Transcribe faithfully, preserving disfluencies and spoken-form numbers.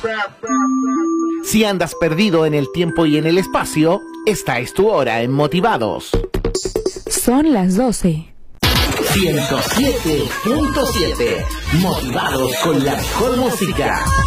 Si andas perdido en el tiempo y en el espacio, esta es tu hora en Motivados. Son las doce. ciento siete punto siete. Motivados con la mejor música.